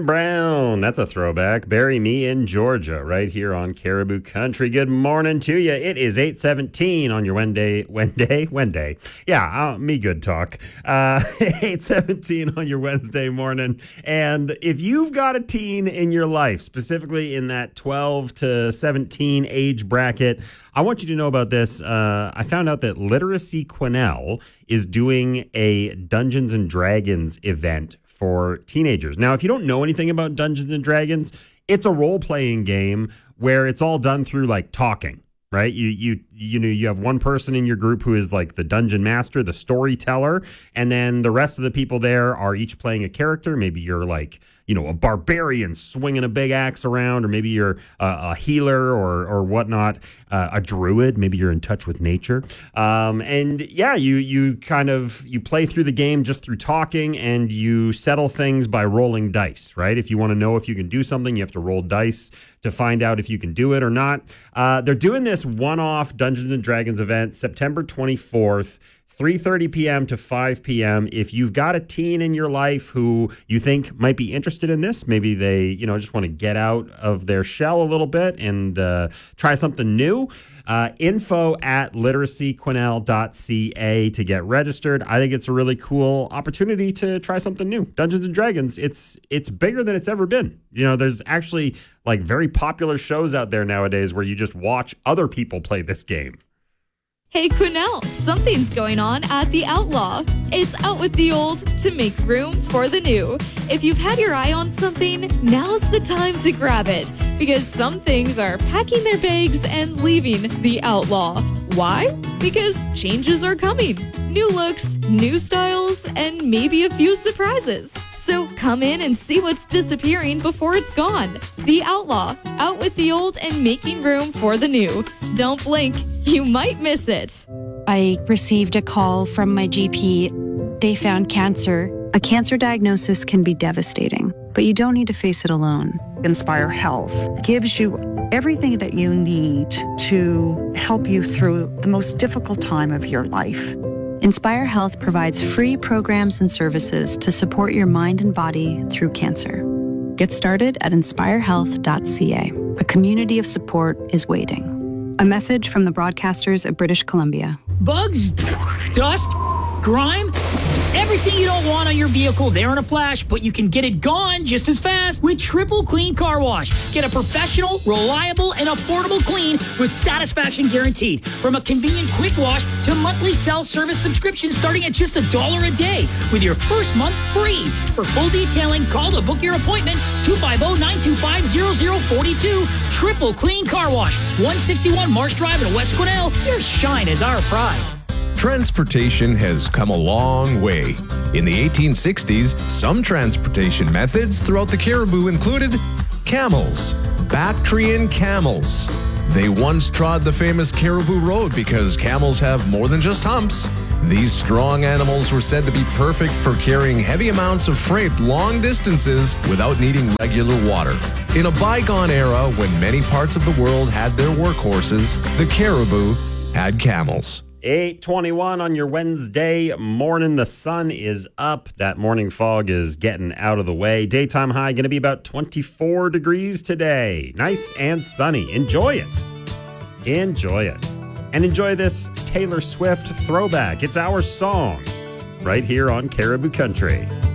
Brown. That's a throwback. Bury Me in Georgia, right here on Caribou Country. Good morning to you. It is 8:17 on your Wednesday. Yeah, me good talk. 8:17 on your Wednesday morning. And if you've got a teen in your life, specifically in that 12 to 17 age bracket, I want you to know about this. I found out that Literacy Quesnel is doing a Dungeons and Dragons event for teenagers. Now, if you don't know anything about Dungeons and Dragons, it's a role-playing game where it's all done through like talking, right? You know, you have one person in your group who is like the dungeon master, the storyteller, and then the rest of the people there are each playing a character. Maybe you're like, you know, a barbarian swinging a big axe around, or maybe you're a healer or whatnot, a druid. Maybe you're in touch with nature. And yeah, you play through the game just through talking, and you settle things by rolling dice, right? If you want to know if you can do something, you have to roll dice to find out if you can do it or not. They're doing this one-off Dungeons and Dragons event September 24th. 3:30 p.m. to 5 p.m. If you've got a teen in your life who you think might be interested in this, maybe they, just want to get out of their shell a little bit and try something new, info@literacyquesnel.ca to get registered. I think it's a really cool opportunity to try something new. Dungeons and Dragons, it's bigger than it's ever been. There's actually like very popular shows out there nowadays where you just watch other people play this game. Hey Quesnel, something's going on at The Outlaw. It's out with the old to make room for the new. If you've had your eye on something, now's the time to grab it, because some things are packing their bags and leaving The Outlaw. Why? Because changes are coming. New looks, new styles, and maybe a few surprises. So come in and see what's disappearing before it's gone. The Outlaw, out with the old and making room for the new. Don't blink, you might miss it. I received a call from my GP. They found cancer. A cancer diagnosis can be devastating, but you don't need to face it alone. Inspire Health gives you everything that you need to help you through the most difficult time of your life. Inspire Health provides free programs and services to support your mind and body through cancer. Get started at inspirehealth.ca. A community of support is waiting. A message from the broadcasters of British Columbia. Bugs, dust, grime, everything you don't want on your vehicle, they're in a flash, but you can get it gone just as fast with Triple Clean Car Wash. Get a professional, reliable, and affordable clean with satisfaction guaranteed. From a convenient quick wash to monthly self-service subscription starting at just $1 a day with your first month free. For full detailing, call to book your appointment, 250-925-0042. Triple Clean Car Wash, 161 Marsh Drive in West Quesnel. Your shine is our pride. Transportation has come a long way. In the 1860s, some transportation methods throughout the Caribou included camels, Bactrian camels. They once trod the famous Caribou Road because camels have more than just humps. These strong animals were said to be perfect for carrying heavy amounts of freight long distances without needing regular water. In a bygone era when many parts of the world had their workhorses, the Caribou had camels. 8:21 on your Wednesday morning. The sun is up. That morning fog is getting out of the way. Daytime high going to be about 24 degrees today. Nice and sunny. Enjoy it. Enjoy it. And enjoy this Taylor Swift throwback. It's our song right here on Caribou Country.